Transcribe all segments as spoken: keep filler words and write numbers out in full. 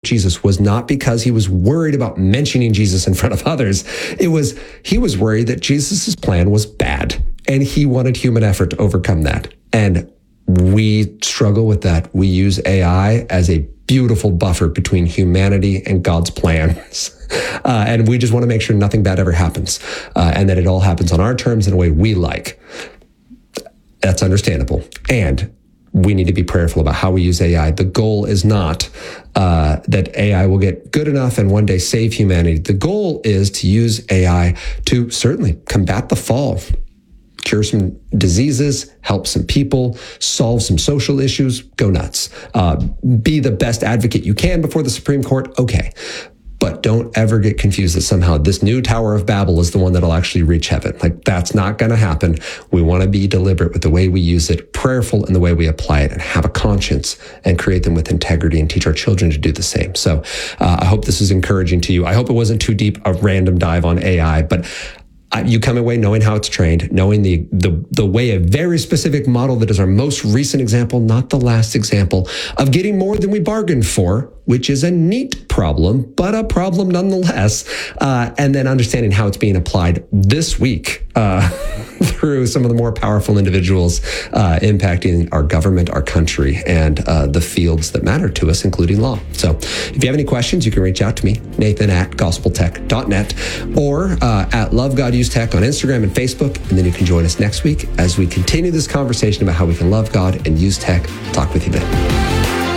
Jesus was not because he was worried about mentioning Jesus in front of others. It was, he was worried that Jesus's plan was bad, and he wanted human effort to overcome that. And we struggle with that. We use A I as a beautiful buffer between humanity and God's plans. Uh, and we just want to make sure nothing bad ever happens, uh, and that it all happens on our terms in a way we like. That's understandable. And we need to be prayerful about how we use A I. The goal is not uh, that A I will get good enough and one day save humanity. The goal is to use A I to certainly combat the fall, cure some diseases, help some people, solve some social issues, go nuts. Uh, be the best advocate you can before the Supreme Court, okay. But don't ever get confused that somehow this new Tower of Babel is the one that'll actually reach heaven. Like, that's not going to happen. We want to be deliberate with the way we use it, prayerful in the way we apply it, and have a conscience and create them with integrity and teach our children to do the same. So uh, I hope this is encouraging to you. I hope it wasn't too deep, a random dive on A I, but you come away knowing how it's trained, knowing the, the the way a very specific model that is our most recent example, not the last example, of getting more than we bargained for, which is a neat problem, but a problem nonetheless. Uh, and then understanding how it's being applied this week uh, through some of the more powerful individuals uh, impacting our government, our country, and uh, the fields that matter to us, including law. So if you have any questions, you can reach out to me, Nathan at gospel tech dot net, or uh, at Love God Use Tech on Instagram and Facebook. And then you can join us next week as we continue this conversation about how we can love God and use tech. Talk with you then.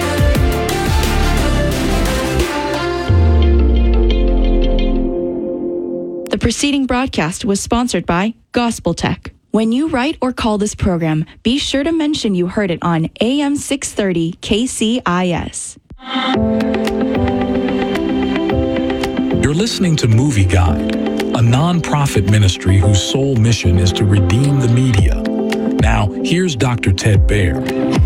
The preceding broadcast was sponsored by Gospel Tech. When you write or call this program, be sure to mention you heard it on A M six thirty K C I S. You're listening to Movie Guide, a non-profit ministry whose sole mission is to redeem the media. Now, here's Doctor Ted Baer.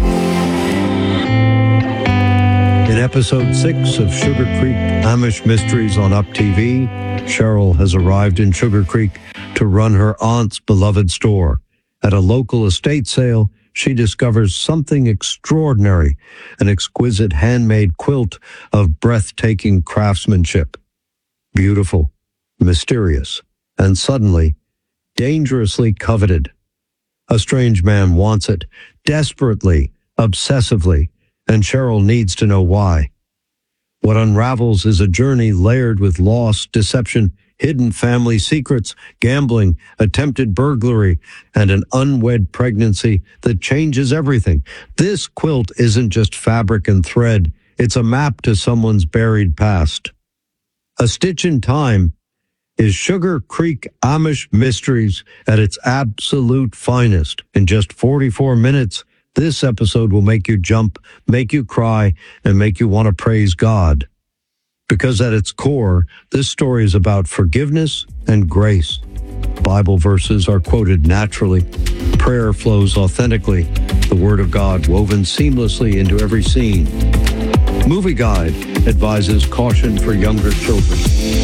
In episode six of Sugar Creek Amish Mysteries on Up T V, Cheryl has arrived in Sugar Creek to run her aunt's beloved store. At a local estate sale, she discovers something extraordinary, an exquisite handmade quilt of breathtaking craftsmanship. Beautiful, mysterious, and suddenly, dangerously coveted. A strange man wants it, desperately, obsessively, and Cheryl needs to know why. What unravels is a journey layered with loss, deception, hidden family secrets, gambling, attempted burglary, and an unwed pregnancy that changes everything. This quilt isn't just fabric and thread. It's a map to someone's buried past. A Stitch in Time is Sugar Creek Amish Mysteries at its absolute finest. In just forty-four minutes, this episode will make you jump, make you cry, and make you want to praise God. Because at its core, this story is about forgiveness and grace. Bible verses are quoted naturally. Prayer flows authentically. The Word of God woven seamlessly into every scene. Movie Guide advises caution for younger children.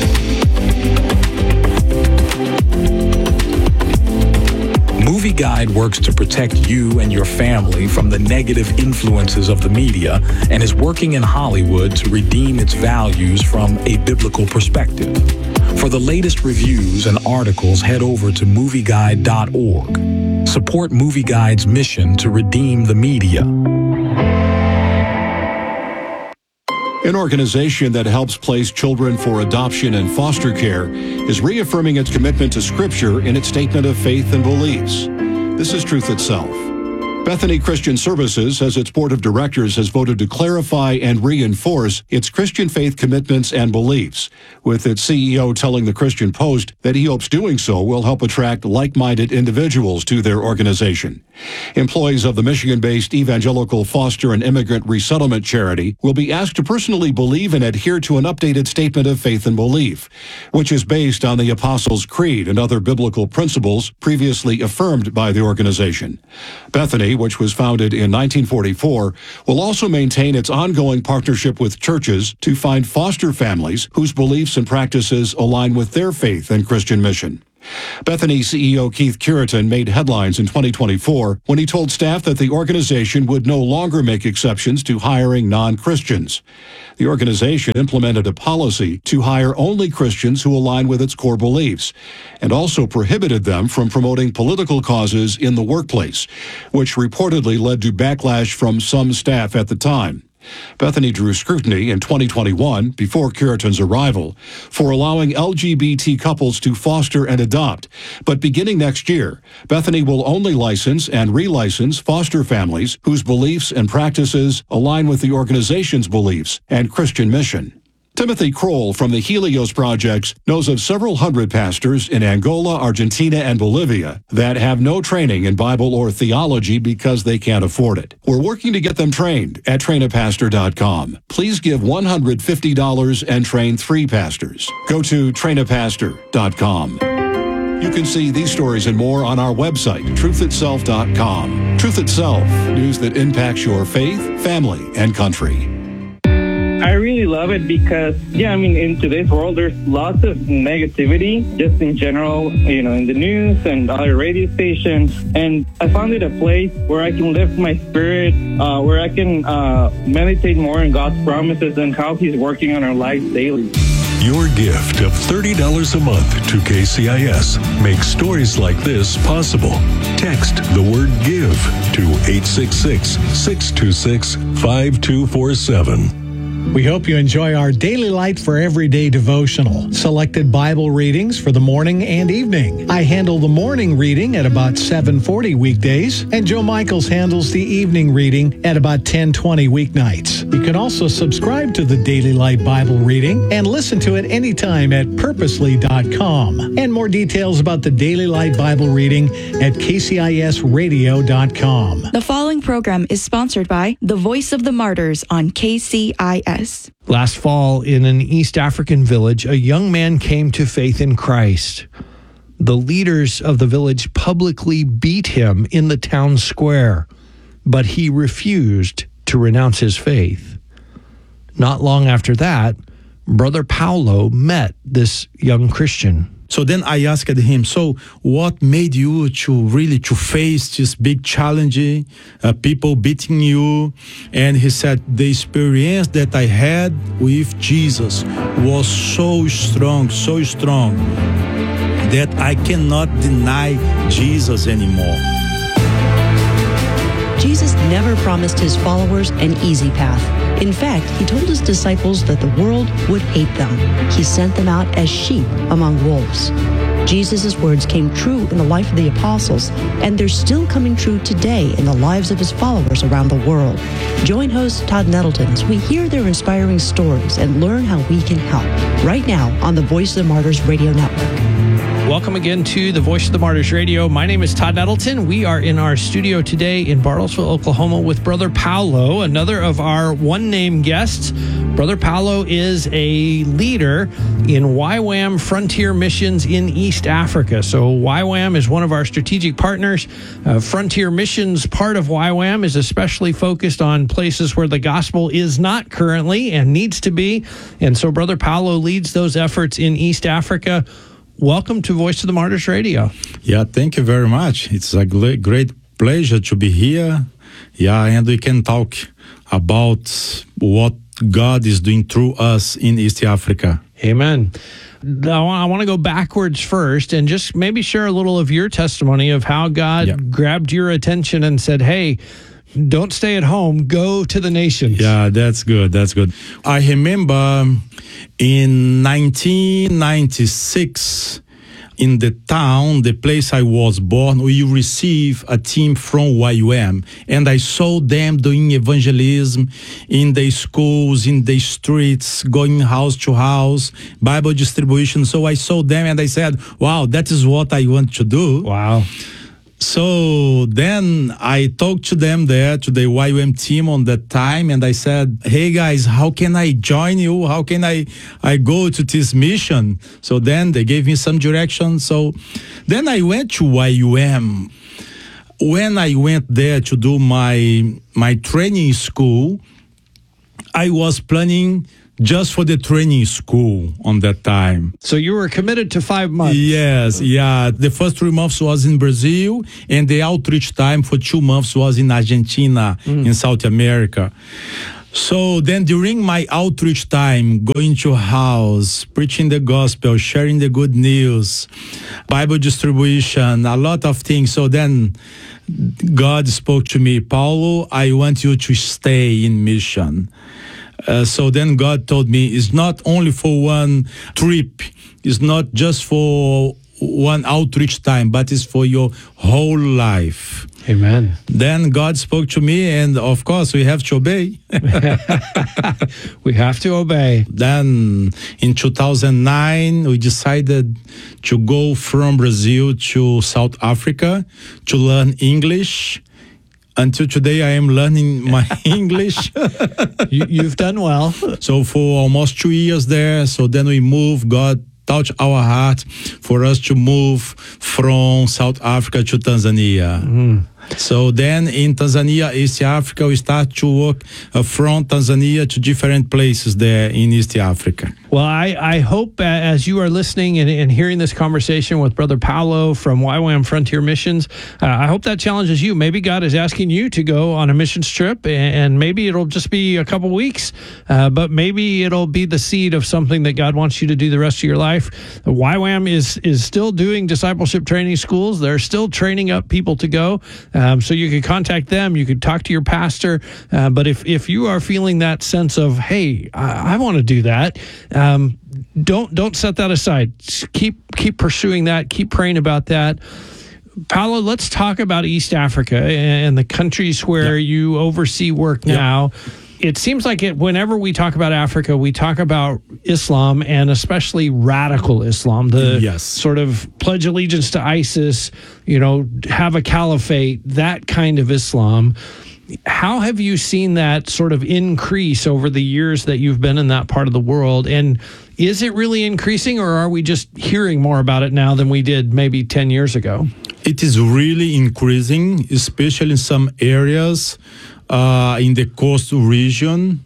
Movie Guide works to protect you and your family from the negative influences of the media and is working in Hollywood to redeem its values from a biblical perspective. For the latest reviews and articles, head over to movie guide dot org. Support Movie Guide's mission to redeem the media. An organization that helps place children for adoption and foster care is reaffirming its commitment to Scripture in its statement of faith and beliefs. This is truth itself. Bethany Christian Services, as its board of directors, has voted to clarify and reinforce its Christian faith commitments and beliefs, with its C E O telling the Christian Post that he hopes doing so will help attract like-minded individuals to their organization. Employees of the Michigan-based Evangelical Foster and Immigrant Resettlement Charity will be asked to personally believe and adhere to an updated statement of faith and belief, which is based on the Apostles' Creed and other biblical principles previously affirmed by the organization. Bethany, which was founded in nineteen forty-four, will also maintain its ongoing partnership with churches to find foster families whose beliefs and practices align with their faith and Christian mission. Bethany C E O Keith Curitan made headlines in twenty twenty-four when he told staff that the organization would no longer make exceptions to hiring non-Christians. The organization implemented a policy to hire only Christians who align with its core beliefs, and also prohibited them from promoting political causes in the workplace, which reportedly led to backlash from some staff at the time. Bethany drew scrutiny in twenty twenty-one, before Curitan's arrival, for allowing L G B T couples to foster and adopt. But beginning next year, Bethany will only license and relicense foster families whose beliefs and practices align with the organization's beliefs and Christian mission. Timothy Kroll from the Helios Projects knows of several hundred pastors in Angola, Argentina, and Bolivia that have no training in Bible or theology because they can't afford it. We're working to get them trained at train a pastor dot com. Please give one hundred fifty dollars and train three pastors. Go to train a pastor dot com. You can see these stories and more on our website, truth itself dot com. Truth Itself, news that impacts your faith, family, and country. I really love it because, yeah, I mean, in today's world, there's lots of negativity, just in general, you know, in the news and other radio stations. And I found it a place where I can lift my spirit, uh, where I can uh, meditate more on God's promises and how He's working on our lives daily. Your gift of thirty dollars a month to K C I S makes stories like this possible. Text the word GIVE to eight six six, six two six, five two four seven. We hope you enjoy our Daily Light for Everyday devotional, selected Bible readings for the morning and evening. I handle the morning reading at about seven forty weekdays, and Joe Michaels handles the evening reading at about ten twenty weeknights. You can also subscribe to the Daily Light Bible reading and listen to it anytime at purposely dot com. And more details about the Daily Light Bible reading at K C I S radio dot com. The following program is sponsored by The Voice of the Martyrs on K C I S. Last fall, in an East African village, a young man came to faith in Christ. The leaders of the village publicly beat him in the town square, but he refused to renounce his faith. Not long after that, Brother Paulo met this young Christian. So then I asked him, so what made you to really to face this big challenge, uh, people beating you? And he said, the experience that I had with Jesus was so strong, so strong, that I cannot deny Jesus anymore. Jesus never promised his followers an easy path. In fact, he told his disciples that the world would hate them. He sent them out as sheep among wolves. Jesus' words came true in the life of the apostles, and they're still coming true today in the lives of his followers around the world. Join host Todd Nettleton as we hear their inspiring stories and learn how we can help. Right now on the Voice of the Martyrs Radio Network. Welcome again to the Voice of the Martyrs Radio. My name is Todd Nettleton. We are in our studio today in Bartlesville, Oklahoma with Brother Paulo, another of our one-name guests. Brother Paulo is a leader in Y WAM Frontier Missions in East Africa. So Y WAM is one of our strategic partners. Uh, Frontier Missions, part of Y WAM, is especially focused on places where the gospel is not currently and needs to be. And so Brother Paulo leads those efforts in East Africa. Welcome to Voice of the Martyrs Radio. Yeah, thank you very much. It's a great pleasure to be here. Yeah, and we can talk about what God is doing through us in East Africa. Amen. I want to go backwards first and just maybe share a little of your testimony of how God yeah. grabbed your attention and said, hey, don't stay at home, go to the nations. Yeah, that's good. That's good. I remember in nineteen ninety-six, in the town, the place I was born, we received a team from Y WAM, and I saw them doing evangelism in the schools, in the streets, going house to house, Bible distribution. So I saw them and I said, wow, that is what I want to do. Wow. So then I talked to them there, to the Y WAM team on that time, and I said, hey guys, how can I join you? How can I, I go to this mission? So then they gave me some direction. So then I went to Y WAM. When I went there to do my, my training school, I was planning just for the training school on that time. So you were committed to five months. Yes, yeah. The first three months was in Brazil, and the outreach time for two months was in Argentina, mm. in South America. So then during my outreach time, going to house, preaching the gospel, sharing the good news, Bible distribution, a lot of things. So then God spoke to me, Paulo, I want you to stay in mission. Uh, so then God told me, it's not only for one trip, it's not just for one outreach time, but it's for your whole life. Amen. Then God spoke to me, and of course we have to obey. We have to obey. Then in two thousand nine, we decided to go from Brazil to South Africa to learn English. Until today, I am learning my English. you, you've done well. So for almost two years there, so then we moved, God touched our heart for us to move from South Africa to Tanzania. Mm. So then in Tanzania, East Africa, we start to work uh, from Tanzania to different places there in East Africa. Well, I, I hope uh, as you are listening and, and hearing this conversation with Brother Paulo from Y WAM Frontier Missions, uh, I hope that challenges you. Maybe God is asking you to go on a missions trip, and, and maybe it'll just be a couple weeks, uh, but maybe it'll be the seed of something that God wants you to do the rest of your life. Y WAM is, is still doing discipleship training schools. They're still training up people to go. Um, so you could contact them. You could talk to your pastor. Uh, but if, if you are feeling that sense of, hey, I, I want to do that, um, don't don't set that aside. Keep keep pursuing that. Keep praying about that. Paulo, let's talk about East Africa and the countries where yep. you oversee work now. Yep. It seems like it, whenever we talk about Africa, we talk about Islam, and especially radical Islam, the yes. sort of pledge allegiance to ISIS, you know, have a caliphate, that kind of Islam. How have you seen that sort of increase over the years that you've been in that part of the world? And is it really increasing, or are we just hearing more about it now than we did maybe ten years ago? It is really increasing, especially in some areas uh, in the coastal region.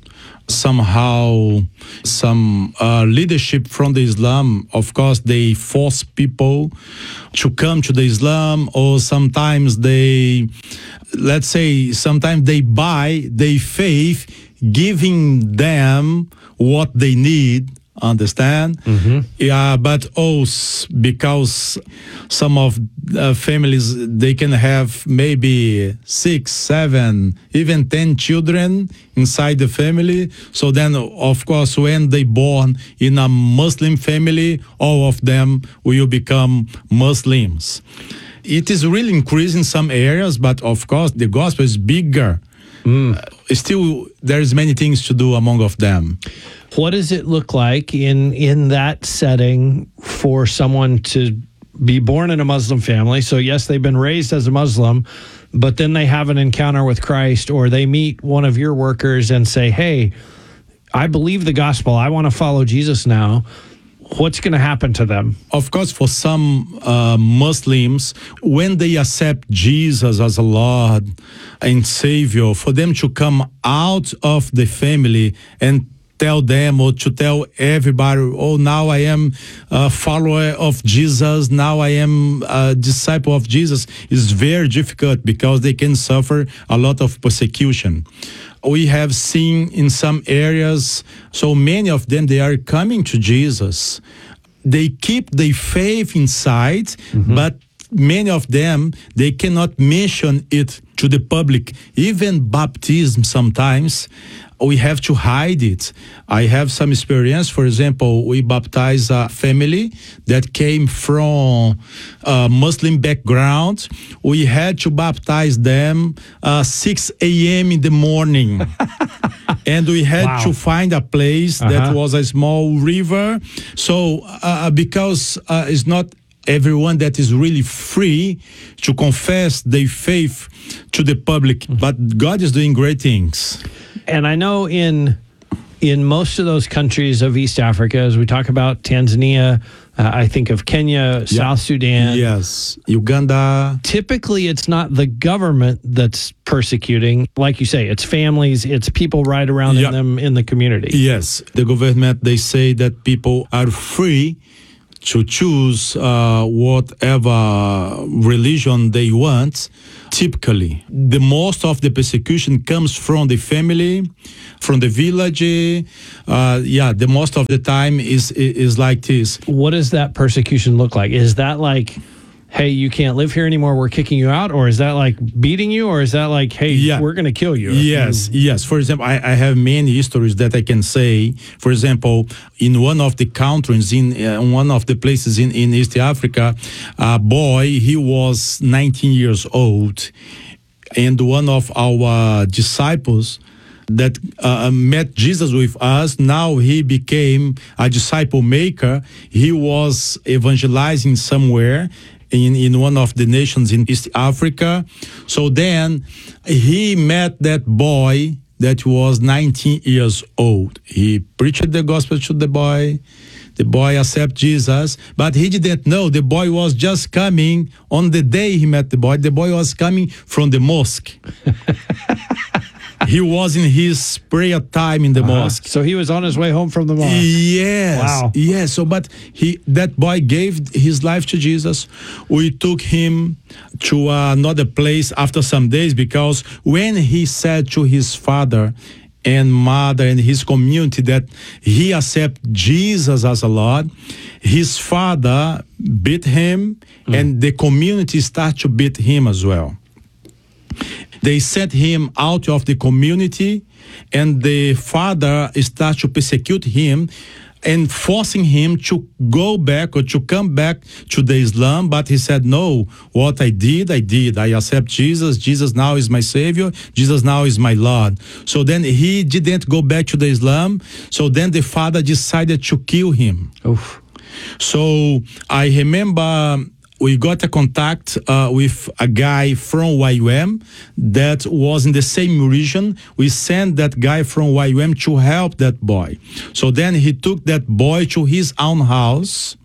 Somehow, some uh, leadership from the Islam, of course, they force people to come to the Islam, or sometimes they, let's say, sometimes they buy their faith, giving them what they need. Understand? Mm-hmm. Yeah, but also because some of uh, families, they can have maybe six, seven, even ten children inside the family. So then, of course, when they born in a Muslim family, all of them will become Muslims. It is really increasing in some areas, but of course, the gospel is bigger. Mm. Uh, still, there's many things to do among of them. What does it look like in, in that setting for someone to be born in a Muslim family? So yes, they've been raised as a Muslim, but then they have an encounter with Christ, or they meet one of your workers and say, hey, I believe the gospel. I want to follow Jesus now. What's going to happen to them? Of course, for some uh, Muslims, when they accept Jesus as a Lord and Savior, for them to come out of the family and tell them, or to tell everybody, oh, now I am a follower of Jesus, now I am a disciple of Jesus, is very difficult because they can suffer a lot of persecution. We have seen in some areas, so many of them, they are coming to Jesus. They keep their faith inside, mm-hmm. but many of them, they cannot mention it to the public. Even baptism sometimes, we have to hide it. I have some experience. For example, we baptized a family that came from a Muslim background. We had to baptize them uh, six a.m. in the morning. And we had wow. to find a place uh-huh. that was a small river. So uh, because uh, it's not everyone that is really free to confess their faith to the public, mm-hmm. but God is doing great things. And I know in in most of those countries of East Africa, as we talk about Tanzania, uh, I think of Kenya, Yeah. South Sudan. Yes, Uganda. Typically, it's not the government that's persecuting. Like you say, it's families, it's people right around Yeah. in them in the community. Yes, the government, they say that people are free to choose uh, whatever religion they want. Typically, the most of the persecution comes from the family, from the village. Uh, yeah, the most of the time is is like this. What does that persecution look like? Is that like, hey, you can't live here anymore, we're kicking you out? Or is that like beating you? Or is that like, hey, Yeah. we're going to kill you? Yes, yes. For example, I, I have many stories that I can say. For example, in one of the countries, in uh, one of the places in, in East Africa, a boy, he was nineteen years old. And one of our disciples that uh, met Jesus with us, now he became a disciple maker. He was evangelizing somewhere in, in one of the nations in East Africa. So then he met that boy that was nineteen years old. He preached the gospel to the boy. The boy accepted Jesus, but he didn't know the boy was just coming on the day he met the boy. The boy was coming from the mosque. He was in his prayer time in the Uh-huh. mosque. So he was on his way home from the mosque. Yes. Wow. Yes. So, but he, that boy gave his life to Jesus. We took him to another place after some days, because when he said to his father and mother and his community that he accepted Jesus as a Lord, his father beat him, mm. and the community started to beat him as well. They sent him out of the community, and the father started to persecute him and forcing him to go back or to come back to the Islam. But he said, no, what I did, I did. I accept Jesus. Jesus now is my Savior. Jesus now is my Lord. So then he didn't go back to the Islam. So then the father decided to kill him. Oof. So I remember we got a contact uh, with a guy from Y W A M that was in the same region. We sent that guy from Y W A M to help that boy. So then he took that boy to his own house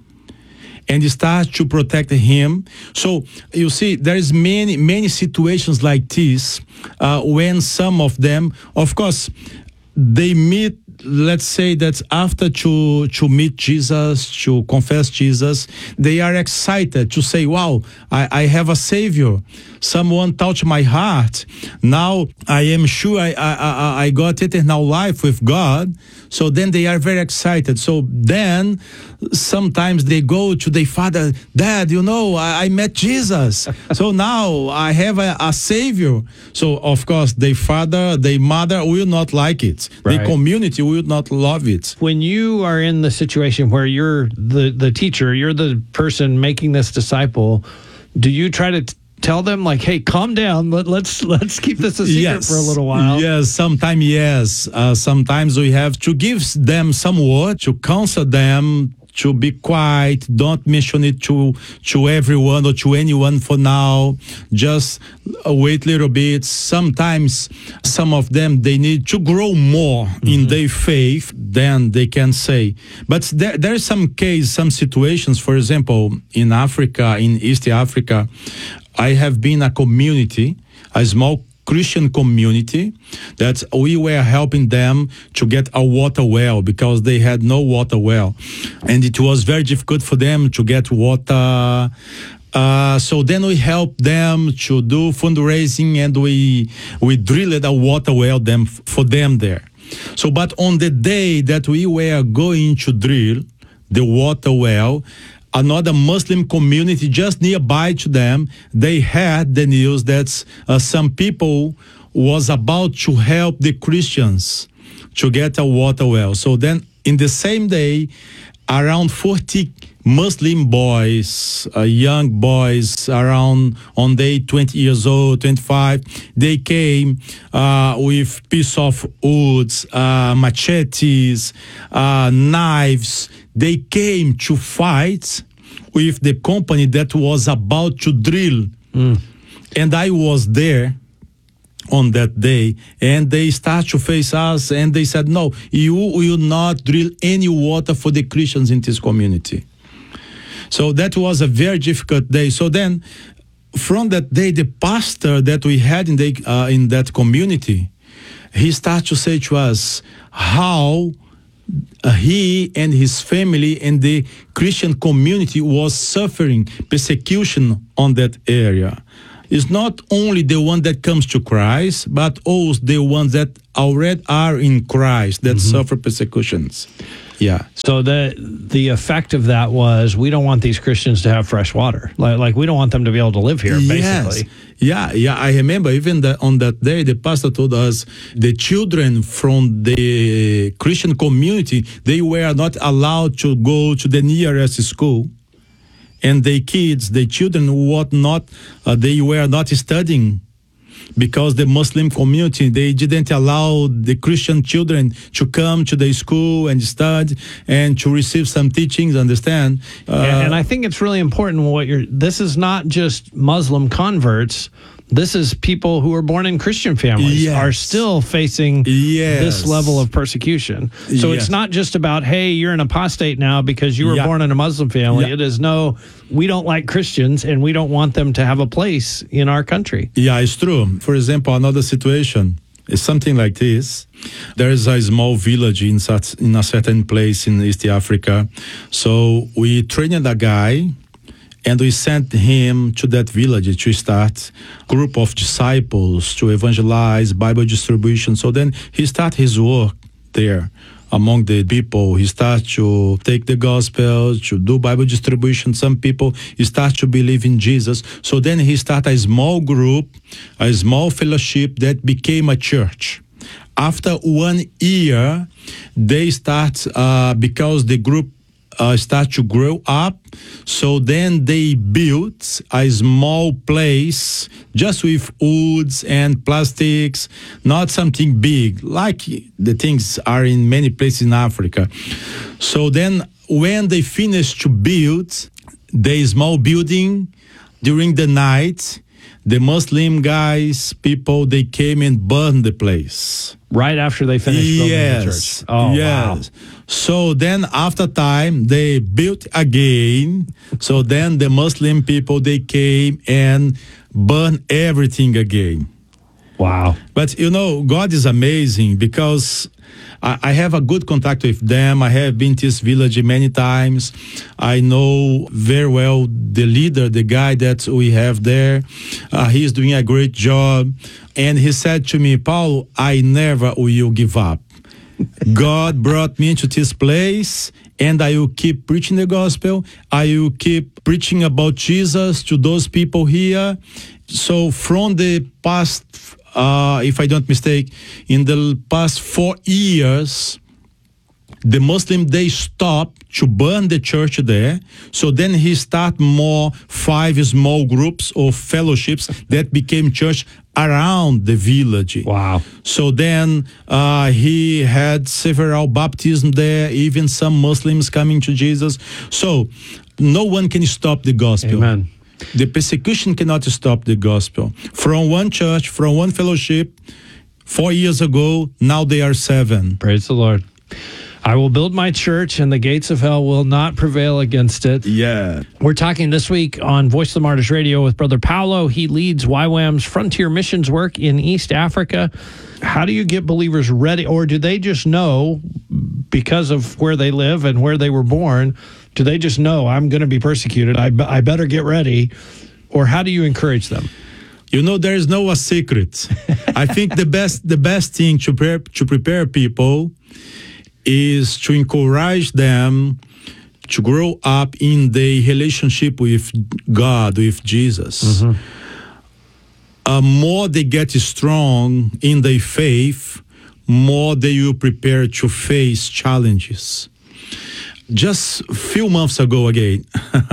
and started to protect him. So you see, there's many, many situations like this uh, when some of them, of course, they meet, let's say that after to to meet Jesus, to confess Jesus, they are excited to say, wow, I, I have a Savior. Someone touched my heart. Now I am sure I, I, I got eternal life with God. So then they are very excited. So then sometimes they go to their father, Dad, you know, I, I met Jesus. So now I have a, a Savior. So of course, their father, their mother will not like it. Right. The community will not love it. When you are in the situation where you're the, the teacher, you're the person making this disciple, do you try to t- tell them like, hey, calm down, Let, let's let's keep this a secret yes. for a little while? Yes, sometimes yes. Uh, sometimes we have to give them some word to counsel them to be quiet, don't mention it to to everyone or to anyone for now. Just uh, wait a little bit. Sometimes some of them, they need to grow more mm-hmm. in their faith, then they can say. But there, there are some cases, some situations, for example, in Africa, in East Africa, I have been a community, a small Christian community, that we were helping them to get a water well because they had no water well. And it was very difficult for them to get water. Uh, so then we helped them to do fundraising, and we we drilled a water well them for them there. So, but on the day that we were going to drill the water well, another Muslim community just nearby to them, they had the news that uh, some people was about to help the Christians to get a water well. So then in the same day, around forty Muslim boys, uh, young boys around on day twenty years old, twenty-five, they came uh, with piece of woods, uh, machetes, uh, knives. They came to fight with the company that was about to drill. Mm. And I was there. on that day, and they start to face us, and they said, no, you will not drill any water for the Christians in this community. So that was a very difficult day. So then, from that day, the pastor that we had in the uh, in that community, he started to say to us how uh, he and his family and the Christian community was suffering persecution on that area. It's not only the one that comes to Christ, but also the ones that already are in Christ that mm-hmm. suffer persecutions. Yeah. So the the effect of that was we don't want these Christians to have fresh water. Like, like we don't want them to be able to live here, basically. Yes. Yeah, yeah. I remember even the, on that day, the pastor told us the children from the Christian community, they were not allowed to go to the nearest school. And the kids, the children, what not, uh, they were not studying because the Muslim community, they didn't allow the Christian children to come to the school and study and to receive some teachings, understand? Uh, and, and I think it's really important what you're, this is not just Muslim converts. This is people who are born in Christian families yes. are still facing yes. this level of persecution. So yes. it's not just about, hey, you're an apostate now because you were yeah. born in a Muslim family. Yeah. It is, no, we don't like Christians and we don't want them to have a place in our country. Yeah, it's true. For example, another situation is something like this. There is a small village in, such, in a certain place in East Africa. So we trained a guy, and we sent him to that village to start a group of disciples to evangelize, Bible distribution. So then he started his work there among the people. He started to take the gospel, to do Bible distribution. Some people start to believe in Jesus. So then he started a small group, a small fellowship that became a church. After one year, they start, uh, because the group Uh, start to grow up. So then they built a small place just with woods and plastics, not something big, like the things are in many places in Africa. So then when they finished to build the small building during the night, the Muslim guys, people, they came and burned the place. Right after they finished building yes. the church. Oh, yes. wow. So then after time, they built again. So then the Muslim people, they came and burned everything again. Wow. But, you know, God is amazing because I, I have a good contact with them. I have been to this village many times. I know very well the leader, the guy that we have there. Uh, he's doing a great job. And he said to me, Paulo, I never will give up. God brought me to this place, and I will keep preaching the gospel. I will keep preaching about Jesus to those people here. So from the past, uh, if I don't mistake, in the past four years, the Muslim, they stopped to burn the church there. So then he started more five small groups or fellowships that became church around the village. Wow. So then uh, he had several baptisms there, even some Muslims coming to Jesus. So no one can stop the gospel. Amen. The persecution cannot stop the gospel. From one church, from one fellowship, four years ago, now they are seven. Praise the Lord. I will build my church, and the gates of hell will not prevail against it. Yeah. We're talking this week on Voice of the Martyrs Radio with Brother Paulo. He leads Y WAM's Frontier Missions work in East Africa. How do you get believers ready, or do they just know, because of where they live and where they were born, do they just know, I'm going to be persecuted, I, I better get ready? Or how do you encourage them? You know, there is no a secret. I think the best the best thing to prepare, to prepare people is to encourage them to grow up in the relationship with God, with Jesus. Mm-hmm. Uh, more they get strong in their faith, more they will prepare to face challenges. Just a few months ago again,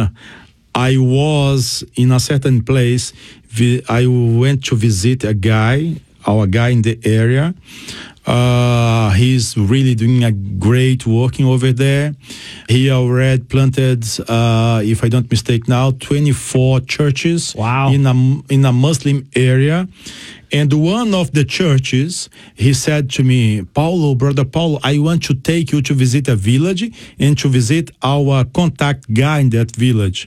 I was in a certain place. I went to visit a guy, our guy in the area. Uh, he's really doing a great working over there. He already planted, uh, if I don't mistake now, twenty-four churches wow. in a in a Muslim area. And one of the churches, he said to me, Paulo, brother Paulo, I want to take you to visit a village and to visit our contact guy in that village.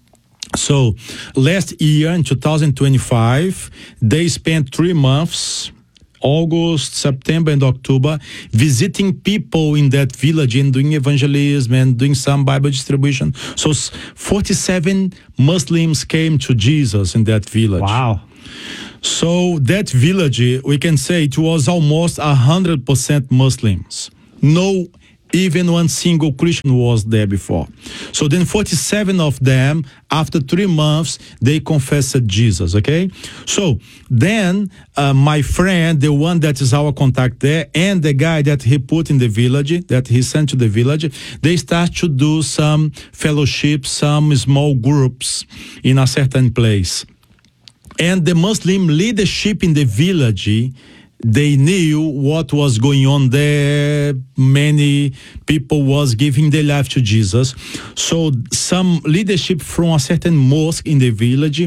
So last year in two thousand twenty-five, they spent three months, August, September, and October, visiting people in that village and doing evangelism and doing some Bible distribution. So forty-seven Muslims came to Jesus in that village. Wow. So that village, we can say it was almost one hundred percent Muslims. No, even one single Christian was there before. So then forty-seven of them, after three months, they confessed Jesus, okay? So then uh, my friend, the one that is our contact there, and the guy that he put in the village, that he sent to the village, they start to do some fellowship, some small groups in a certain place. And the Muslim leadership in the village, they knew what was going on there. Many people was giving their life to Jesus. So some leadership from a certain mosque in the village,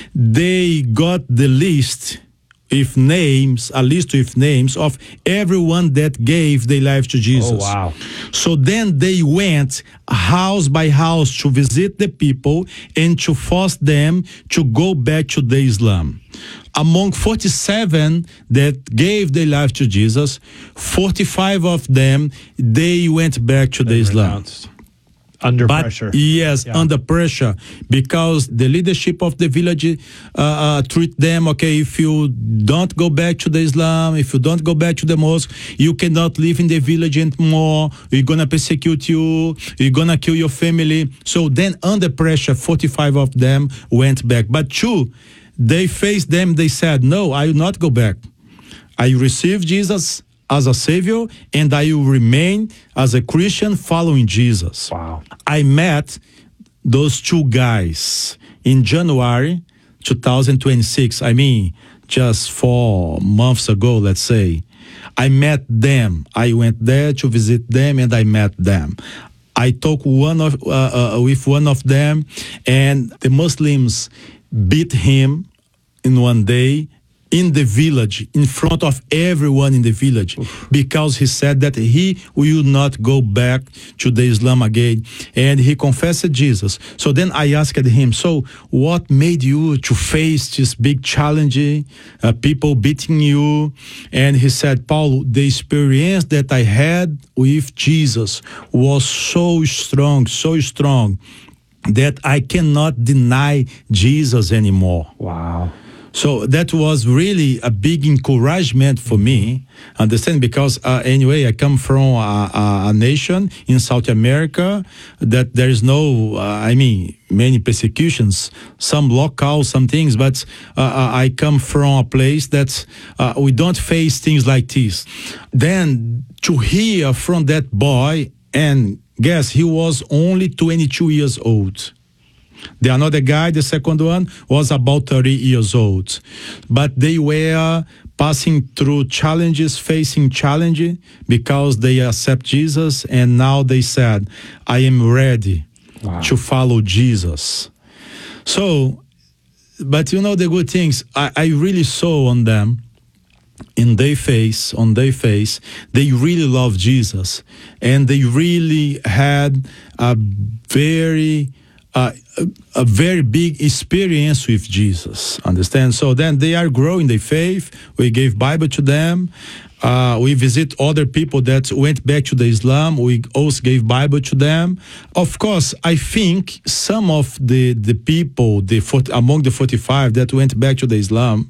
they got the list with names, a list with names of everyone that gave their life to Jesus. Oh, wow. So then they went house by house to visit the people and to force them to go back to the Islam. Among forty-seven that gave their life to Jesus, forty-five of them, they went back to they the Islam. Renounced. Under but, pressure. Yes, yeah. under pressure, because the leadership of the village uh, uh, treat them, okay, if you don't go back to the Islam, if you don't go back to the mosque, you cannot live in the village anymore, we're going to persecute you, you're going to kill your family. So then under pressure, forty-five of them went back. But two, they faced them, they said, no, I will not go back. I received Jesus as a savior, and I will remain as a Christian following Jesus. Wow. I met those two guys in January two thousand twenty-six. I mean, just four months ago, let's say. I met them. I went there to visit them, and I met them. I talked one of, uh, uh, with one of them, and the Muslims beat him in one day in the village, in front of everyone in the village. Oof. Because he said that he will not go back to the Islam again, and he confessed Jesus. So then I asked him, so what made you to face this big challenge, uh, people beating you? And he said, Paulo, the experience that I had with Jesus was so strong, so strong, that I cannot deny Jesus anymore. Wow. So that was really a big encouragement for me, understand, because uh, anyway, I come from a, a, a nation in South America that there is no, uh, I mean, many persecutions, some local, some things, but uh, I come from a place that uh, we don't face things like this. Then to hear from that boy, and guess he was only twenty-two years old. The another guy, the second one, was about thirty years old. But they were passing through challenges, facing challenge, because they accept Jesus, and now they said, I am ready wow. to follow Jesus. So, but you know the good things, I, I really saw on them, in their face, on their face, they really love Jesus. And they really had a very... Uh, a, a very big experience with Jesus, understand? So then they are growing their faith. We gave Bible to them. Uh, we visit other people that went back to the Islam. We also gave Bible to them. Of course, I think some of the, the people, the among the forty-five that went back to the Islam,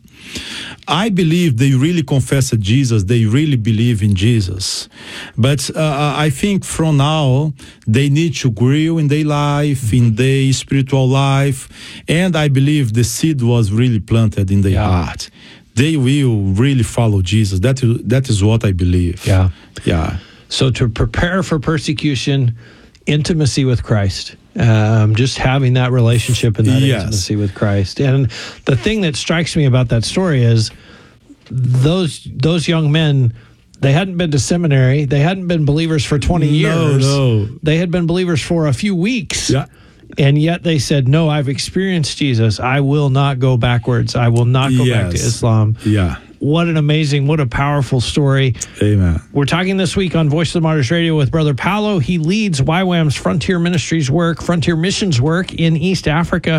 I believe they really confessed Jesus. They really believe in Jesus. But uh, I think from now, they need to grow in their life, in their spiritual life. And I believe the seed was really planted in their yeah. heart. They will really follow Jesus. That is, that is what I believe. Yeah. Yeah. So to prepare for persecution, intimacy with Christ, um, just having that relationship and that yes. intimacy with Christ. And the thing that strikes me about that story is those those young men, they hadn't been to seminary. They hadn't been believers for twenty years. No, no. They had been believers for a few weeks. Yeah. And yet they said, no, I've experienced Jesus. I will not go backwards. I will not go yes. back to Islam. Yeah. What an amazing, what a powerful story. Amen. We're talking this week on Voice of the Martyrs Radio with Brother Paulo. He leads Y WAM's Frontier Ministries work, Frontier Missions work in East Africa.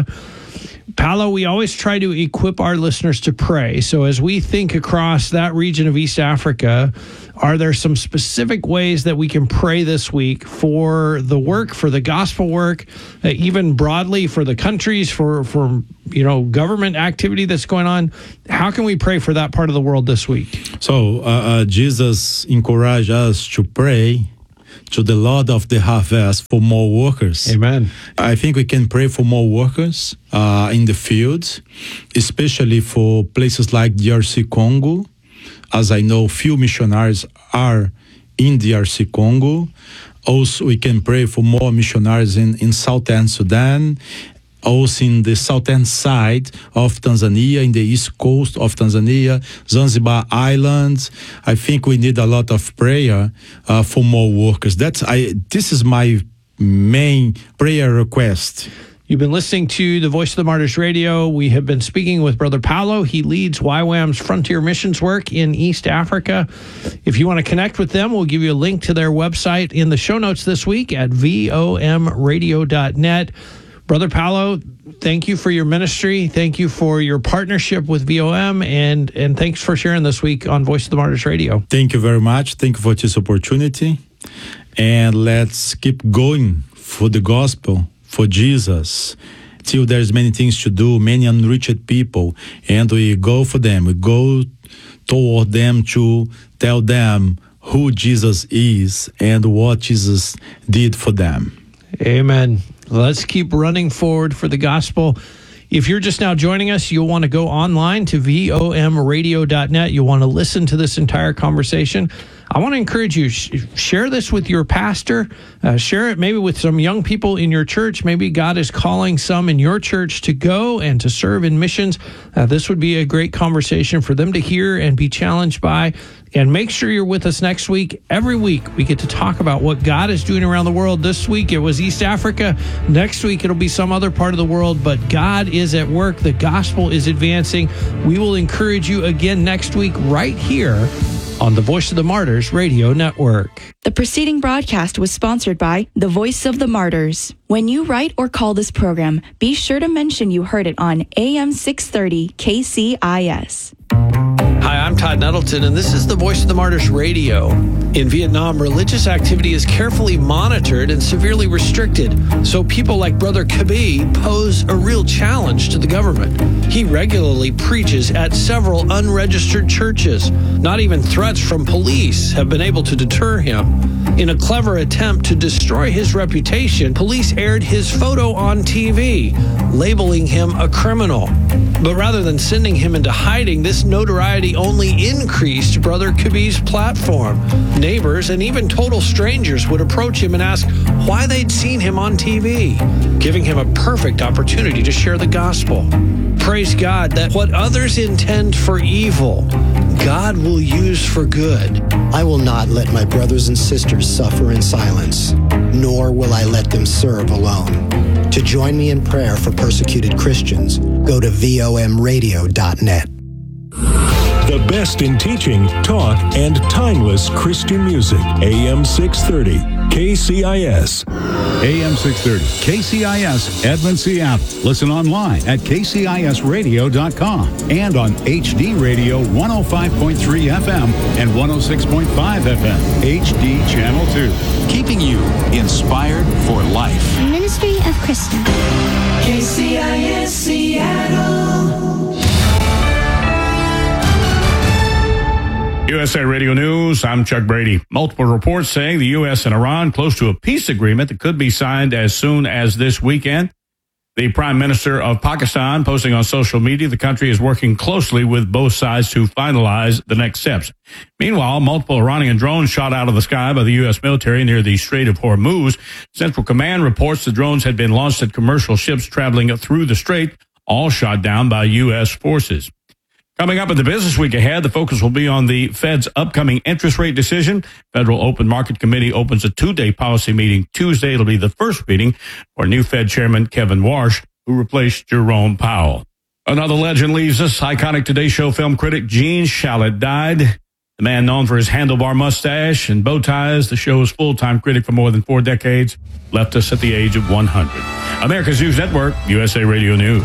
Paulo, we always try to equip our listeners to pray. So as we think across that region of East Africa, are there some specific ways that we can pray this week for the work, for the gospel work, uh, even broadly for the countries, for, for you know, government activity that's going on? How can we pray for that part of the world this week? So uh, uh, Jesus encouraged us to pray to the Lord of the harvest for more workers. Amen. I think we can pray for more workers uh, in the field, especially for places like D R C Congo. As I know, few missionaries are in D R C Congo. Also, we can pray for more missionaries in, in Southern Sudan, also in the southern side of Tanzania, in the east coast of Tanzania, Zanzibar Islands. I think we need a lot of prayer uh, for more workers. That's I. This is my main prayer request. You've been listening to the Voice of the Martyrs Radio. We have been speaking with Brother Paulo. He leads Y WAM's Frontier Missions work in East Africa. If you want to connect with them, we'll give you a link to their website in the show notes this week at V O M radio dot net. Brother Paulo, thank you for your ministry. Thank you for your partnership with V O M, and, and thanks for sharing this week on Voice of the Martyrs Radio. Thank you very much. Thank you for this opportunity. And let's keep going for the gospel, for Jesus, till there's many things to do, many unreached people, and we go for them. We go toward them to tell them who Jesus is and what Jesus did for them. Amen. Let's keep running forward for the gospel. If you're just now joining us, you'll want to go online to V O M radio dot net. You'll want to listen to this entire conversation. I want to encourage you, sh- share this with your pastor. Uh, share it maybe with some young people in your church. Maybe God is calling some in your church to go and to serve in missions. Uh, this would be a great conversation for them to hear and be challenged by. And make sure you're with us next week. Every week, we get to talk about what God is doing around the world. This week, it was East Africa. Next week, it'll be some other part of the world. But God is at work. The gospel is advancing. We will encourage you again next week right here on the Voice of the Martyrs Radio Network. The preceding broadcast was sponsored by the Voice of the Martyrs. When you write or call this program, be sure to mention you heard it on A M six thirty K C I S. Hi, I'm Todd Nettleton, and this is the Voice of the Martyrs Radio. In Vietnam, religious activity is carefully monitored and severely restricted, so people like Brother Kabi pose a real challenge to the government. He regularly preaches at several unregistered churches. Not even threats from police have been able to deter him. In a clever attempt to destroy his reputation, police aired his photo on T V, labeling him a criminal. But rather than sending him into hiding, this notoriety only increased Brother Kabi's platform. Neighbors and even total strangers would approach him and ask why they'd seen him on T V, giving him a perfect opportunity to share the gospel. Praise God that what others intend for evil, God will use for good. I will not let my brothers and sisters suffer in silence, nor will I let them serve alone. To join me in prayer for persecuted Christians, go to V O M radio dot net. The best in teaching, talk, and timeless Christian music. A M six thirty, K C I S. A M six thirty, K C I S, Edmond, Seattle. Listen online at K C I S radio dot com and on H D Radio one oh five point three F M and one oh six point five F M, H D Channel two. Keeping you inspired for life. Ministry of Christian. K C I S Seattle. U S A Radio News, I'm Chuck Brady. Multiple reports saying the U S and Iran close to a peace agreement that could be signed as soon as this weekend. The Prime Minister of Pakistan posting on social media the country is working closely with both sides to finalize the next steps. Meanwhile, multiple Iranian drones shot out of the sky by the U S military near the Strait of Hormuz. Central Command reports the drones had been launched at commercial ships traveling through the strait, all shot down by U S forces. Coming up in the business week ahead, the focus will be on the Fed's upcoming interest rate decision. Federal Open Market Committee opens a two-day policy meeting Tuesday. It'll be the first meeting for new Fed Chairman Kevin Warsh, who replaced Jerome Powell. Another legend leaves us. Iconic Today Show film critic Gene Shalit died. The man known for his handlebar mustache and bow ties, the show's full-time critic for more than four decades, left us at the age of one hundred. America's News Network, U S A Radio News.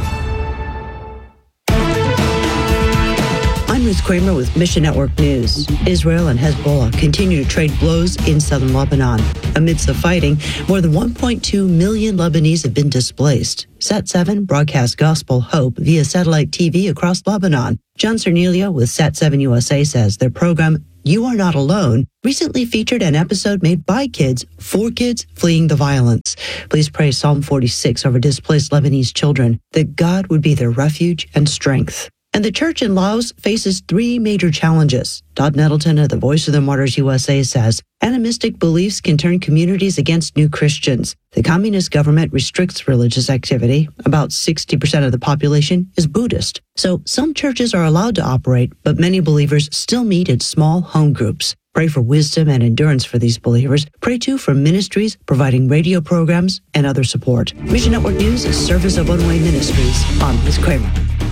I'm Ruth Kramer with Mission Network News. Israel and Hezbollah continue to trade blows in southern Lebanon. Amidst the fighting, more than one point two million Lebanese have been displaced. Sat seven broadcasts gospel hope via satellite T V across Lebanon. John Cernilio with Sat seven U S A says their program, You Are Not Alone, recently featured an episode made by kids for kids fleeing the violence. Please pray Psalm forty-six over displaced Lebanese children, that God would be their refuge and strength. And the church in Laos faces three major challenges. Todd Nettleton of the Voice of the Martyrs U S A says, animistic beliefs can turn communities against new Christians. The communist government restricts religious activity. About sixty percent of the population is Buddhist. So some churches are allowed to operate, but many believers still meet in small home groups. Pray for wisdom and endurance for these believers. Pray too for ministries providing radio programs and other support. Mission Network News is service of One Way Ministries. I'm Liz Kramer.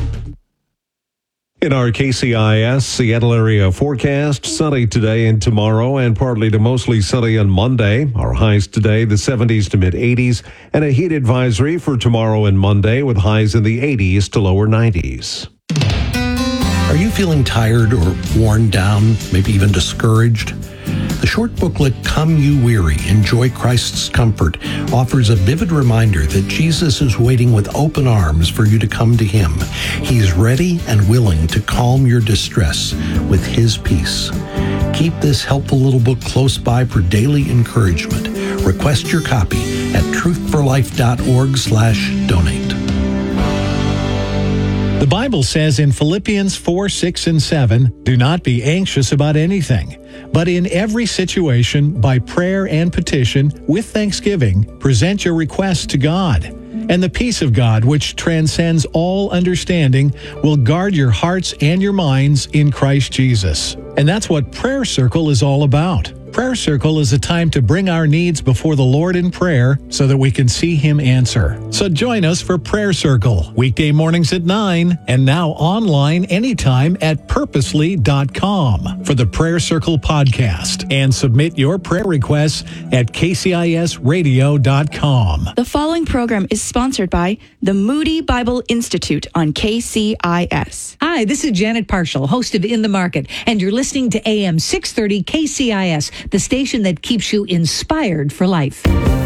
In our K C I S Seattle area forecast, sunny today and tomorrow and partly to mostly sunny on Monday. Our highs today, the seventies to mid eighties, and a heat advisory for tomorrow and Monday with highs in the eighties to lower nineties. Are you feeling tired or worn down, maybe even discouraged? The short booklet, Come You Weary, Enjoy Christ's Comfort, offers a vivid reminder that Jesus is waiting with open arms for you to come to Him. He's ready and willing to calm your distress with His peace. Keep this helpful little book close by for daily encouragement. Request your copy at truthforlife.org slash donate. The Bible says in Philippians four, six, and seven, do not be anxious about anything, but in every situation, by prayer and petition, with thanksgiving, present your requests to God. And the peace of God, which transcends all understanding, will guard your hearts and your minds in Christ Jesus. And that's what Prayer Circle is all about. Prayer Circle is a time to bring our needs before the Lord in prayer so that we can see Him answer. So join us for Prayer Circle, weekday mornings at nine, and now online anytime at purposely dot com for the Prayer Circle podcast. And submit your prayer requests at K C I S radio dot com. The following program is sponsored by the Moody Bible Institute on K C I S. Hi, this is Janet Parshall, host of In the Market, and you're listening to A M six thirty K C I S, the station that keeps you inspired for life.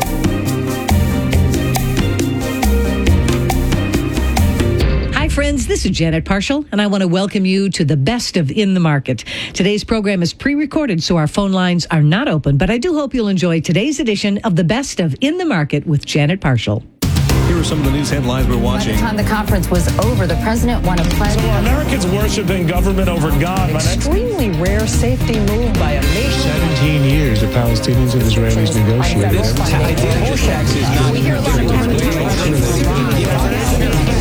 Hi, friends. This is Janet Parshall, and I want to welcome you to the best of In the Market. Today's program is pre-recorded, so our phone lines are not open, but I do hope you'll enjoy today's edition of the best of In the Market with Janet Parshall. Here are some of the news headlines we're watching. By the time the conference was over, the president won a pledge. So Americans worshiping government over God. Extremely rare safety move by a nation. seventeen years the Palestinians and Israelis negotiated. We hear a lot of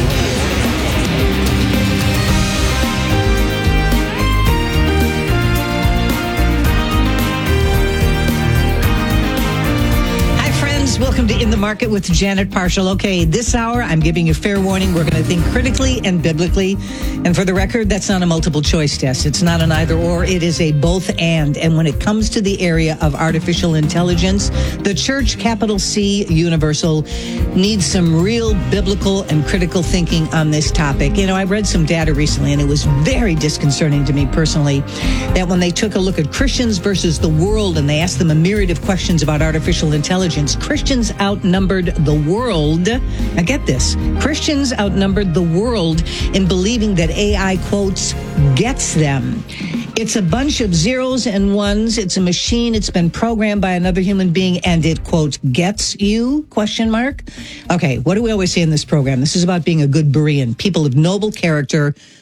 Welcome to In the Market with Janet Parshall. Okay, this hour, I'm giving you fair warning. We're going to think critically and biblically. And for the record, that's not a multiple choice test. It's not an either or. It is a both and. And when it comes to the area of artificial intelligence, the church, capital C, universal, needs some real biblical and critical thinking on this topic. You know, I read some data recently, and it was very disconcerting to me personally, that when they took a look at Christians versus the world, and they asked them a myriad of questions about artificial intelligence, Christians outnumbered the world. Now get this. Christians outnumbered the world in believing that A I, quotes, gets them. It's a bunch of zeros and ones. It's a machine. It's been programmed by another human being, and it, quote, gets you, question mark. Okay, what do we always say in this program? This is about being a good Berean, people of noble character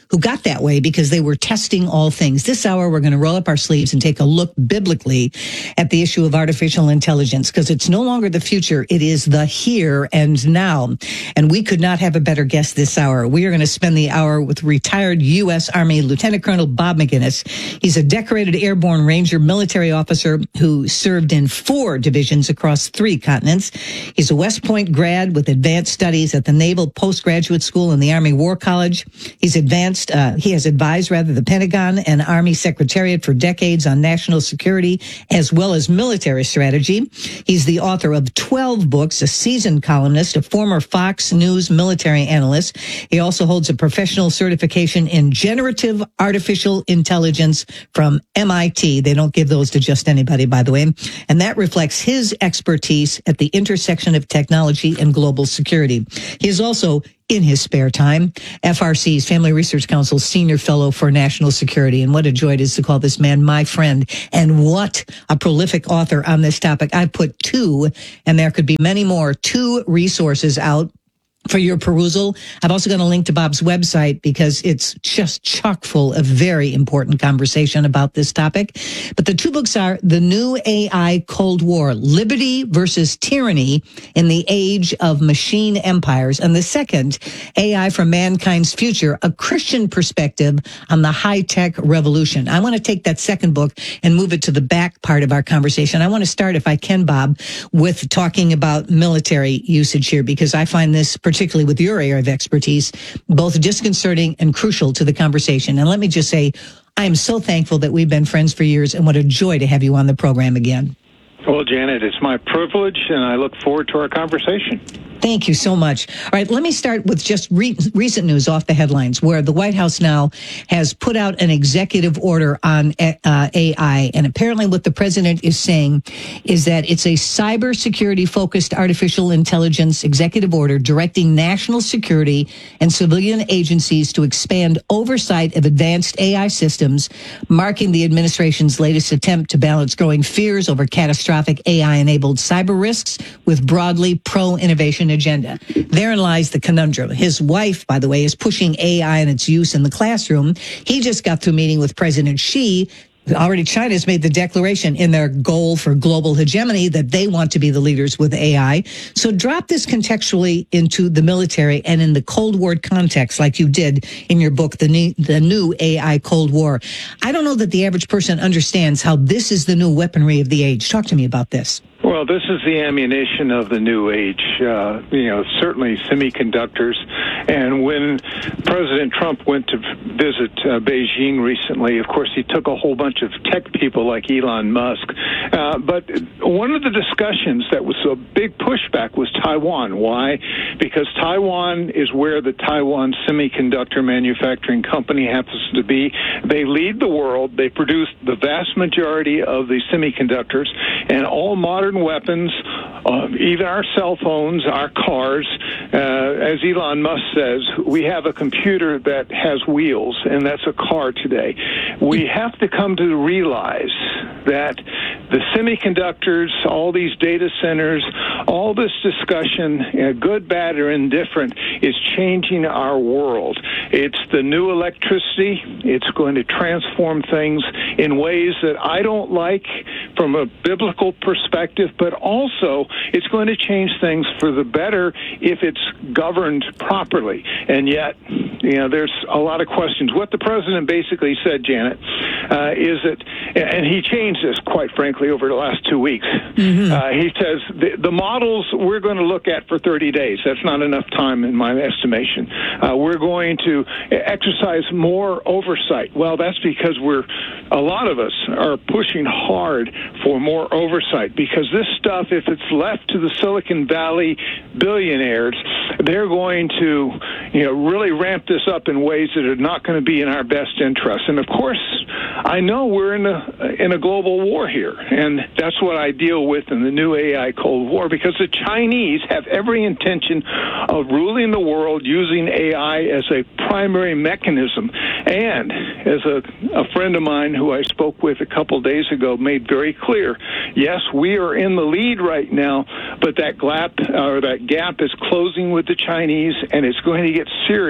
who got that way because they were testing all things. This hour, we're going to roll up our sleeves and take a look biblically at the issue of artificial intelligence, because it's no longer the future. It is the here and now. And we could not have a better guest this hour. We are going to spend the hour with retired U S Army Lieutenant Colonel Bob Maginnis. He's a decorated airborne Ranger military officer who served in four divisions across three continents. He's a West Point grad with advanced studies at the Naval Postgraduate School and the Army War College. He's advanced Uh, he has advised, rather, the Pentagon and Army Secretariat for decades on national security as well as military strategy. He's the author of twelve books, a seasoned columnist, a former Fox News military analyst. He also holds a professional certification in generative artificial intelligence from M I T. They don't give those to just anybody, by the way. And that reflects his expertise at the intersection of technology and global security. He is also, in his spare time, F R C's Family Research Council Senior Fellow for National Security. And what a joy it is to call this man my friend. And what a prolific author on this topic. I put two, and there could be many more, two resources out for your perusal. I've also got a link to Bob's website because it's just chock full of very important conversation about this topic. But the two books are The New A I Cold War, Liberty versus Tyranny in the Age of Machine Empires. And the second, A I for Mankind's Future, a Christian Perspective on the High-Tech Revolution. I want to take that second book and move it to the back part of our conversation. I want to start, if I can, Bob, with talking about military usage here, because I find this particularly particularly with your area of expertise, both disconcerting and crucial to the conversation. And let me just say, I am so thankful that we've been friends for years, and what a joy to have you on the program again. Well, Janet, it's my privilege, and I look forward to our conversation. Thank you so much. All right, let me start with just re- recent news off the headlines, where the White House now has put out an executive order on uh, A I. And apparently what the president is saying is that it's a cybersecurity-focused artificial intelligence executive order directing national security and civilian agencies to expand oversight of advanced A I systems, marking the administration's latest attempt to balance growing fears over catastrophic A I-enabled cyber risks with broadly pro-innovation agenda. Therein lies the conundrum. His wife, by the way, is pushing A I and its use in the classroom. He just got through meeting with President Xi. Already China's made the declaration in their goal for global hegemony that they want to be the leaders with A I. So drop this contextually into the military and in the Cold War context, like you did in your book, The New, the new A I Cold War. I don't know that the average person understands how this is the new weaponry of the age. Talk to me about this. Well, this is the ammunition of the new age, uh, you know, certainly semiconductors. And when President Trump went to visit uh, Beijing recently, of course, he took a whole bunch of tech people like Elon Musk. Uh, but one of the discussions that was a big pushback was Taiwan. Why? Because Taiwan is where the Taiwan Semiconductor Manufacturing Company happens to be. They lead the world. They produce the vast majority of the semiconductors, and all modern weapons, uh, even our cell phones, our cars. Uh, as Elon Musk says, we have a computer that has wheels, and that's a car today. We have to come to realize that the semiconductors, all these data centers, all this discussion, uh, good, bad, or indifferent, is changing our world. It's the new electricity. It's going to transform things in ways that I don't like from a biblical perspective, but also it's going to change things for the better if it's governed properly. And yet, you know, there's a lot of questions. What the president basically said, Janet, uh, is that, and he changed this, quite frankly, over the last two weeks. Mm-hmm. Uh, he says the, the models we're going to look at for thirty days. That's not enough time in my estimation. Uh, we're going to exercise more oversight. Well, that's because we're, a lot of us are pushing hard for more oversight, because this stuff, if it's left to the Silicon Valley billionaires, they're going to, you know, really ramp this up in ways that are not going to be in our best interest. And of course, I know we're in a in a global war here, and that's what I deal with in the new A I Cold War, because the Chinese have every intention of ruling the world using A I as a primary mechanism. And as a, a friend of mine who I spoke with a couple days ago made very clear, yes, we are in the lead right now, but that gap or that gap is closing with the Chinese, and it's going to get serious if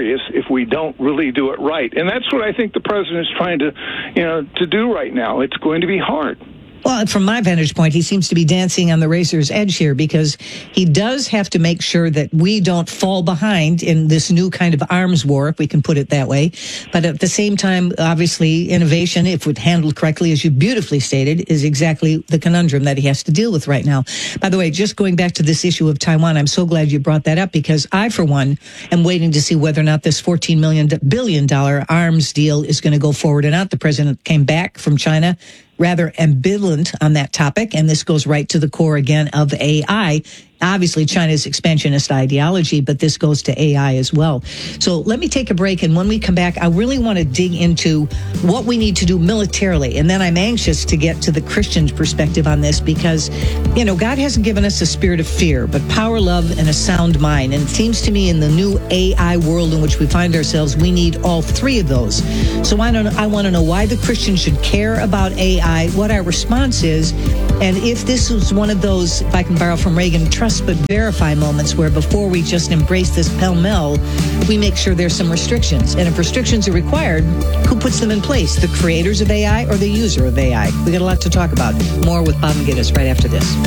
if we don't really do it right. And that's what I think the president is trying to, you know, to do right now. It's going to be hard. Well, from my vantage point, he seems to be dancing on the razor's edge here because he does have to make sure that we don't fall behind in this new kind of arms war, if we can put it that way. But at the same time, obviously, innovation, if it's handled correctly, as you beautifully stated, is exactly the conundrum that he has to deal with right now. By the way, just going back to this issue of Taiwan, I'm so glad you brought that up because I, for one, am waiting to see whether or not this fourteen billion dollars arms deal is going to go forward or not. The president came back from China rather ambivalent on that topic, and this goes right to the core again of A I. Obviously, China's expansionist ideology, but this goes to A I as well. So let me take a break, and when we come back, I really want to dig into what we need to do militarily, and then I'm anxious to get to the Christian perspective on this because, you know, God hasn't given us a spirit of fear, but power, love, and a sound mind, and it seems to me in the new A I world in which we find ourselves, we need all three of those. So I, don't, I want to know why the Christian should care about A I, what our response is, and if this was one of those, if I can borrow from Reagan, trust but verify moments where before we just embrace this pell-mell, we make sure there's some restrictions. And if restrictions are required, who puts them in place? The creators of A I or the user of A I? We got a lot to talk about. More with Bob McGinnis right after this.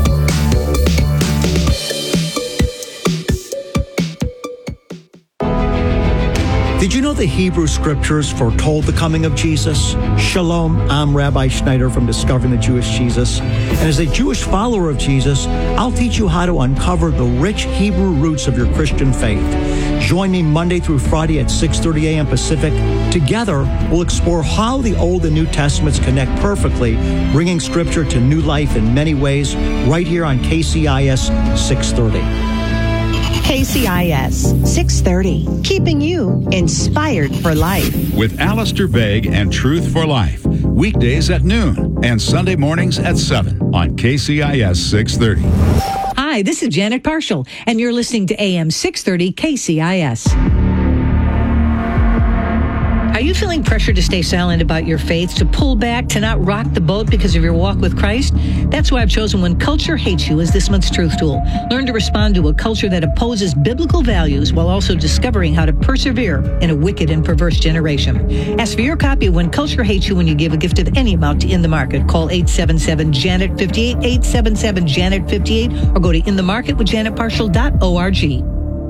Did you know the Hebrew Scriptures foretold the coming of Jesus? Shalom, I'm Rabbi Schneider from Discovering the Jewish Jesus. And as a Jewish follower of Jesus, I'll teach you how to uncover the rich Hebrew roots of your Christian faith. Join me Monday through Friday at six thirty a.m. Pacific. Together, we'll explore how the Old and New Testaments connect perfectly, bringing Scripture to new life in many ways, right here on K C I S six thirty. K C I S six thirty, keeping you inspired for life. With Alistair Begg and Truth for Life, weekdays at noon and Sunday mornings at seven on K C I S six thirty. Hi, this is Janet Parshall, and you're listening to A M six thirty K C I S. Are you feeling pressure to stay silent about your faith, to pull back, to not rock the boat because of your walk with Christ? That's why I've chosen When Culture Hates You as this month's truth tool. Learn to respond to a culture that opposes biblical values while also discovering how to persevere in a wicked and perverse generation. Ask for your copy of When Culture Hates You when you give a gift of any amount to In the Market. Call eight seven seven, J A N E T, five eight, eight seven seven, J A N E T, five eight, or go to in the market with janet parshall dot org.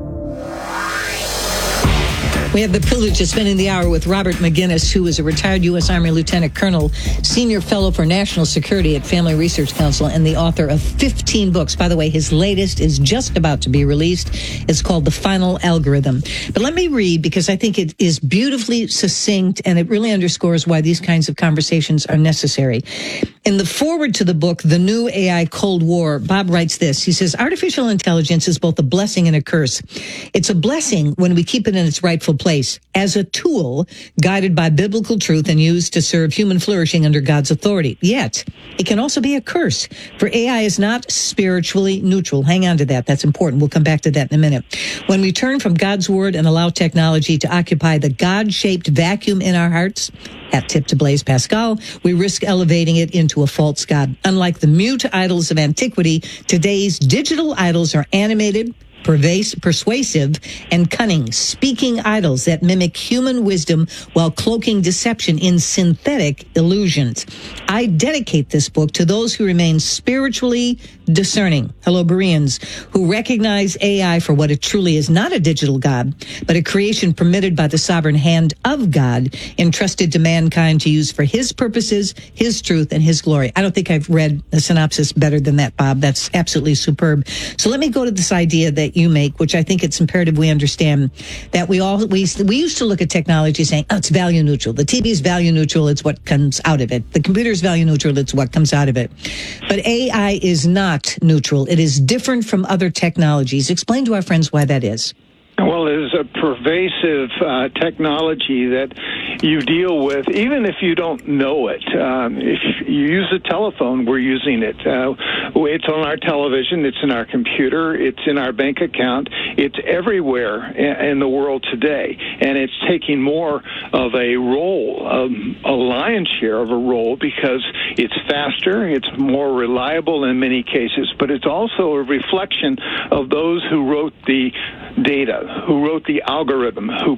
We have the privilege of spending the hour with Robert McGinnis, who is a retired U S. Army Lieutenant Colonel, Senior Fellow for National Security at Family Research Council, and the author of fifteen books. By the way, his latest is just about to be released. It's called The Final Algorithm. But let me read, because I think it is beautifully succinct, and it really underscores why these kinds of conversations are necessary. In the foreword to the book, The New A I Cold War, Bob writes this. He says, artificial intelligence is both a blessing and a curse. It's a blessing when we keep it in its rightful place as a tool guided by biblical truth and used to serve human flourishing under God's authority. Yet, it can also be a curse, for A I is not spiritually neutral. Hang on to that. That's important. We'll come back to that in a minute. When we turn from God's word and allow technology to occupy the God-shaped vacuum in our hearts, at tip to Blaise Pascal, we risk elevating it into a false god. Unlike the mute idols of antiquity, today's digital idols are animated, pervasive, persuasive, and cunning, speaking idols that mimic human wisdom while cloaking deception in synthetic illusions. I dedicate this book to those who remain spiritually discerning, hello Bereans, who recognize A I for what it truly is, not a digital god, but a creation permitted by the sovereign hand of God, entrusted to mankind to use for his purposes, his truth, and his glory. I don't think I've read a synopsis better than that, Bob. That's absolutely superb. So let me go to this idea that you make, which I think it's imperative we understand, that we all we, we used to look at technology saying, oh, it's value neutral. The T V is value neutral. It's what comes out of it. The computer is value neutral. It's what comes out of it. But A I is not neutral. It is different from other technologies. Explain to our friends why that is. Well, it is a pervasive uh, technology that you deal with, even if you don't know it. Um, if you use a telephone, we're using it. Uh, it's on our television. It's in our computer. It's in our bank account. It's everywhere in the world today, and it's taking more of a role, um, a lion's share of a role, because it's faster, it's more reliable in many cases, but it's also a reflection of those who wrote the data, who wrote the algorithm, who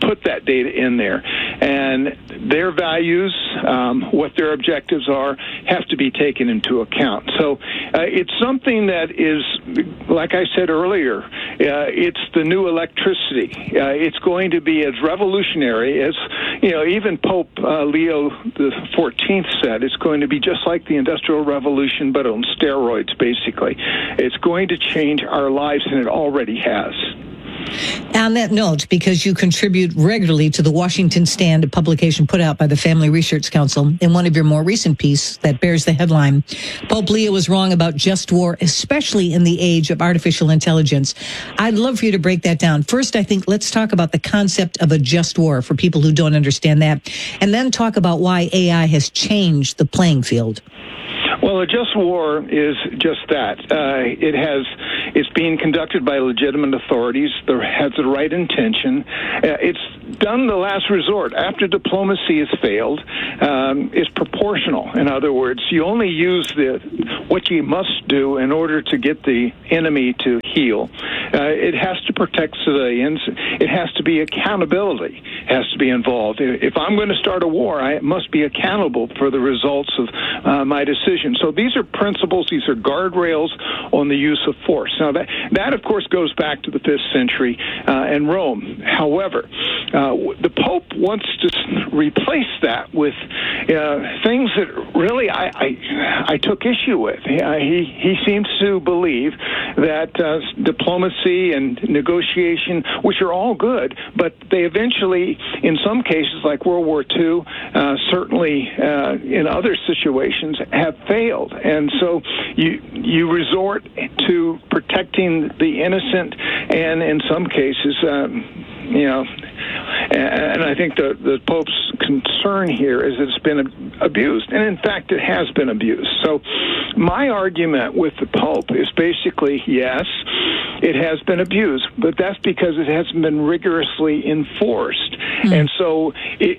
put that data in there. And their values, um, what their objectives are, have to be taken into account. So uh, it's something that is, like I said earlier, uh, it's the new electricity. Uh, it's going to be as revolutionary as, you know, even Pope uh, Leo the fourteenth said. It's going to be just like the Industrial Revolution, but on steroids, basically. It's going to change our lives, and it already has. On that note, because you contribute regularly to the Washington Stand, a publication put out by the Family Research Council, in one of your more recent pieces that bears the headline, Pope Leo was wrong about just war, especially in the age of artificial intelligence. I'd love for you to break that down. First, I think let's talk about the concept of a just war for people who don't understand that, and then talk about why A I has changed the playing field. Well, a just war is just that. Uh, it has, it's being conducted by legitimate authorities. That has the right intention. Uh, it's done the last resort. After diplomacy has failed, um, it's proportional. In other words, you only use the what you must do in order to get the enemy to heel. Uh, it has to protect civilians. It has to be accountability. It has to be involved. If I'm going to start a war, I must be accountable for the results of uh, my decision. So these are principles, these are guardrails on the use of force. Now, that, that of course, goes back to the fifth century uh, and Rome. However, uh, the Pope wants to replace that with uh, things that really I, I, I took issue with. He, he seems to believe that uh, diplomacy and negotiation, which are all good, but they eventually, in some cases like World War Two, uh, certainly uh, in other situations, have failed. And so you you resort to protecting the innocent, and in some cases, um, you know, and I think the, the Pope's concern here is that it's been abused. And in fact, it has been abused. So my argument with the Pope is basically, yes, it has been abused, but that's because it hasn't been rigorously enforced. Mm. And so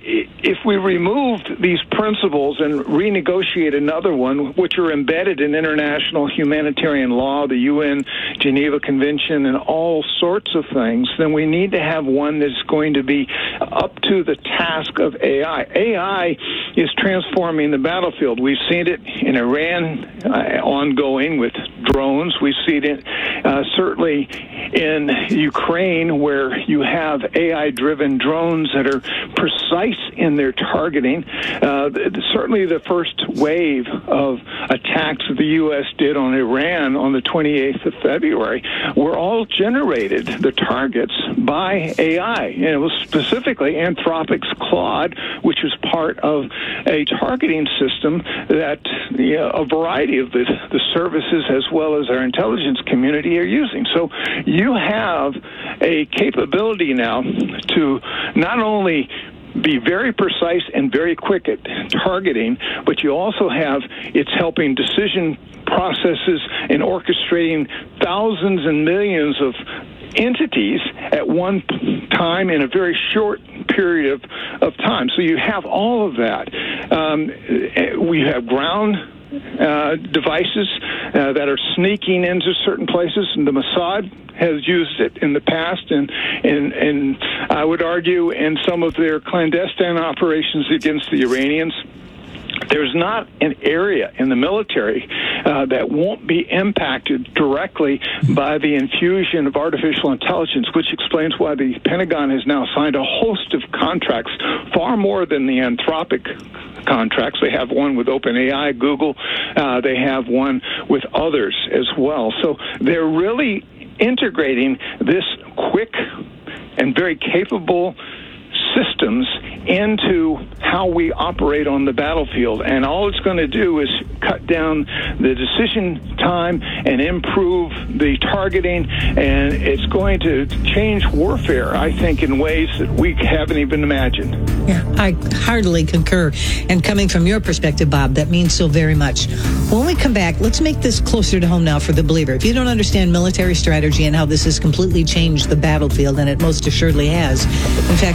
if we removed these principles and renegotiate another one, which are embedded in international humanitarian law, the U N Geneva Convention, and all sorts of things, then we need to have one that's going to be up to the task of A I. A I is transforming the battlefield. We've seen it in Iran, uh, ongoing with drones. We've seen it uh, certainly in Ukraine, where you have A I-driven drones that are precise in their targeting. Uh, certainly the first wave of attacks that the U S did on Iran on the twenty-eighth of February were all generated, the targets, by A I. And it was specifically Anthropic's Claude, which was part of a targeting system that you know, a variety of the, the services as well as our intelligence community are using. So you have a capability now to not only be very precise and very quick at targeting, but you also have it's helping decision processes and orchestrating thousands and millions of entities at one time in a very short period of, of time. So you have all of that. Um, we have ground uh, devices uh, that are sneaking into certain places, and the Mossad has used it in the past, and, and, and I would argue in some of their clandestine operations against the Iranians. There's not an area in the military uh, that won't be impacted directly by the infusion of artificial intelligence, which explains why the Pentagon has now signed a host of contracts, far more than the Anthropic contracts. They have one with OpenAI, Google. Uh, they have one with others as well. So they're really integrating this quick and very capable systems into how we operate on the battlefield. And all it's going to do is cut down the decision time and improve the targeting, and it's going to change warfare, I think, in ways that we haven't even imagined. Yeah, I heartily concur. And coming from your perspective, Bob, that means so very much. When we come back, let's make this closer to home now for the believer. If you don't understand military strategy and how this has completely changed the battlefield, and it most assuredly has. In fact, Bob, when you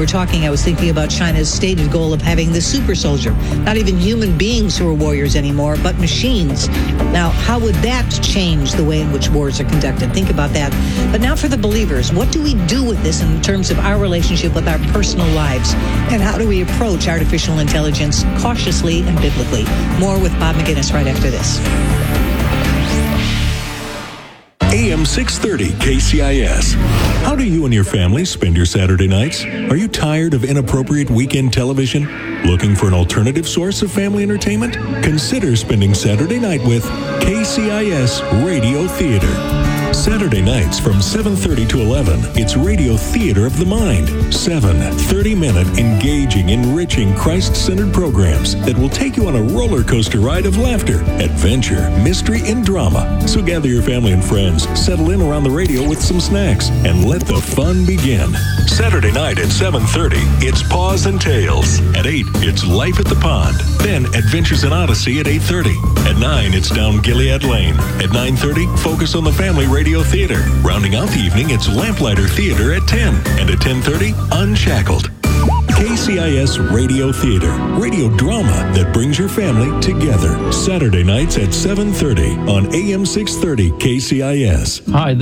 were talking, I was thinking about China's stated goal of having the super soldier. Not even human beings who are warriors anymore, but machines. Now, how would that change the way in which wars are conducted? Think about that. But now for the believers, what do we do with this in terms of our relationship with our personal lives? And how do we approach artificial intelligence cautiously and biblically? More with Bob McGinnis right after this. A M six thirty K C I S. How do you and your family spend your Saturday nights? Are you tired of inappropriate weekend television? Looking for an alternative source of family entertainment? Consider spending Saturday night with K C I S Radio Theater. Saturday nights from seven thirty to eleven, it's Radio Theater of the Mind. Seven thirty-minute, engaging, enriching, Christ-centered programs that will take you on a roller coaster ride of laughter, adventure, mystery, and drama. So gather your family and friends, settle in around the radio with some snacks, and let the fun begin. Saturday night at seven thirty, it's Paws and Tales. At eight, it's Life at the Pond. Then Adventures in Odyssey at eight thirty. At nine, it's Down Gilead Lane. At nine thirty, Focus on the Family Radio Theater. Rounding out the evening, it's Lamplighter Theater at ten. And at ten thirty, Unshackled. K C I S Radio Theater. Radio drama that brings your family together. Saturday nights at seven thirty on A M six thirty K C I S. Hi.